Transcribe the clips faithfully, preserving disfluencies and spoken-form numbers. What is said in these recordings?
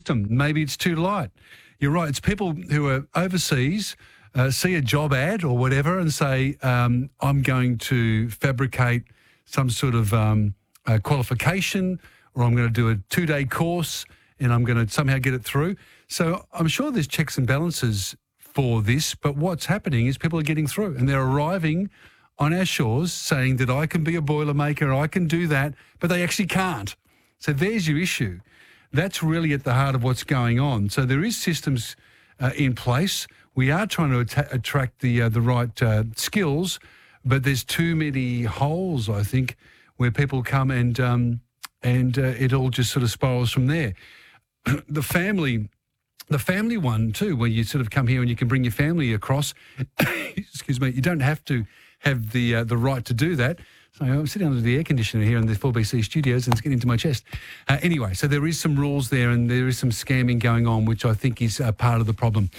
system. Maybe it's too light. You're right. It's people who are overseas, uh, see a job ad or whatever and say, um, I'm going to fabricate some sort of um, uh, qualification, or I'm going to do a two-day course and I'm going to somehow get it through. So I'm sure there's checks and balances for this, but what's happening is people are getting through and they're arriving on our shores saying that I can be a boilermaker, I can do that, but they actually can't. So there's your issue. That's really at the heart of what's going on. So there is systems uh, in place. We are trying to att- attract the uh, the right uh, skills, but there's too many holes, I think, where people come and um, and uh, it all just sort of spirals from there. the family, the family one too, where you sort of come here and you can bring your family across. Excuse me. You don't have to have the uh, the right to do that. So I'm sitting under the air conditioner here in the four B C studios and it's getting into my chest. Uh, anyway, so there is some rules there and there is some scamming going on, which I think is uh, part of the problem.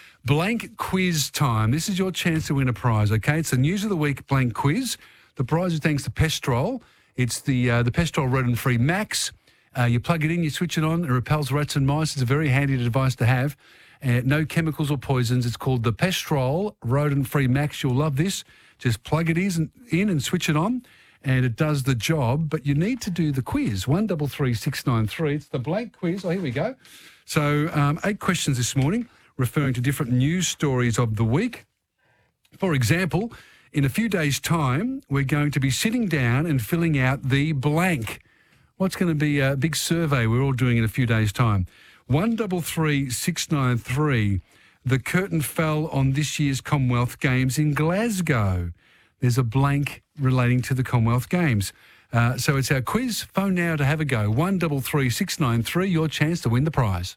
Blank quiz time. This is your chance to win a prize, okay? It's the News of the Week blank quiz. The prize is thanks to Pestrol. It's the uh, the Pestrol Rodent-Free Max. Uh, you plug it in, you switch it on, it repels rats and mice. It's a very handy device to have. Uh, no chemicals or poisons. It's called the Pestrol Rodent-Free Max. You'll love this. Just plug it in and switch it on, and it does the job. But you need to do the quiz, one double three six nine three. It's the blank quiz. Oh, here we go. So um, eight questions this morning, referring to different news stories of the week. For example, in a few days' time, we're going to be sitting down and filling out the blank. What's going to be a big survey we're all doing in a few days' time? one double three six nine three. The curtain fell on this year's Commonwealth Games in Glasgow. There's a blank relating to the Commonwealth Games. Uh, so it's our quiz. Phone now to have a go. one double three six nine three, your chance to win the prize.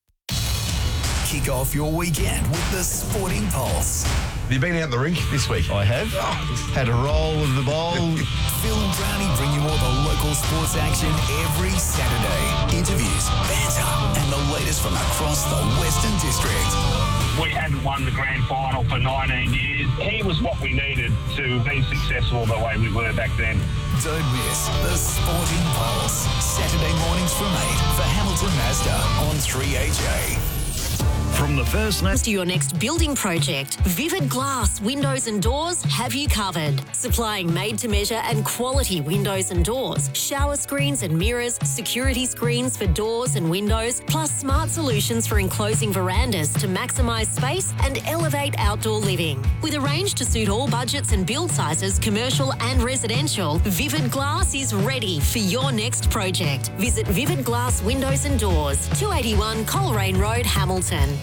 Kick off your weekend with the Sporting Pulse. Have you been out in the rink this week? I have. Oh. Had a roll of the bowl. Phil and Brownie bring you all the local sports action every Saturday. Interviews, banter, and the latest from across the Western District. We hadn't won the grand final for nineteen years. He was what we needed to be successful the way we were back then. Don't miss the Sporting Pulse. Saturday mornings from eight for Hamilton Mazda on three H A. From the First National to your next building project, Vivid Glass Windows and Doors have you covered. Supplying made-to-measure and quality windows and doors, shower screens and mirrors, security screens for doors and windows, plus smart solutions for enclosing verandas to maximise space and elevate outdoor living. With a range to suit all budgets and build sizes, commercial and residential, Vivid Glass is ready for your next project. Visit Vivid Glass Windows and Doors, two eighty-one Coleraine Road, Hamilton.